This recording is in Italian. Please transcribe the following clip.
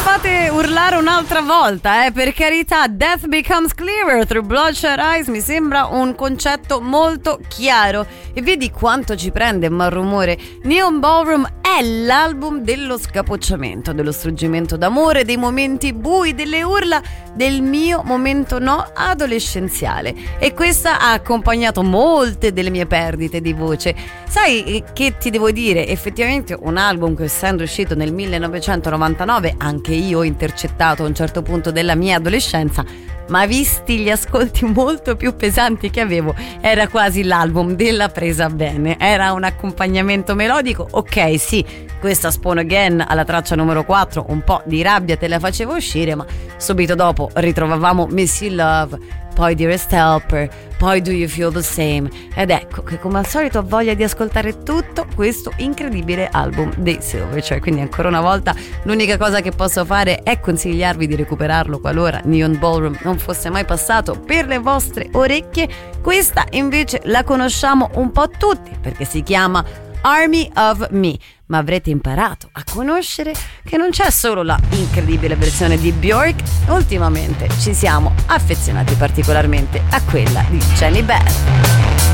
fate urlare un'altra volta, per carità. Death Becomes Clearer through Bloodshot Eyes mi sembra un concetto molto chiaro. E vedi quanto ci prende Malrumore. Neon Ballroom è l'album dello scapocciamento, dello struggimento d'amore, dei momenti bui, delle urla, del mio momento no adolescenziale. E questa ha accompagnato molte delle mie perdite di voce. Sai che ti devo dire? Effettivamente un album che, essendo uscito nel 1999, anche io ho intercettato a un certo punto della mia adolescenza, ma visti gli ascolti molto più pesanti che avevo, era quasi l'album della presa bene. Era un accompagnamento melodico, ok, sì, questa Spawn Again alla traccia numero 4 un po' di rabbia te la faceva uscire, ma subito dopo ritrovavamo Missy Love, poi Dearest Helper, poi Do You Feel the Same, ed ecco che come al solito ho voglia di ascoltare tutto questo incredibile album dei Silverchair. Quindi ancora una volta l'unica cosa che posso fare è consigliarvi di recuperarlo qualora Neon Ballroom non fosse mai passato per le vostre orecchie. Questa invece la conosciamo un po' tutti perché si chiama Army of Me, ma avrete imparato a conoscere che non c'è solo la incredibile versione di Björk, ultimamente ci siamo affezionati particolarmente a quella di Jenny Beth.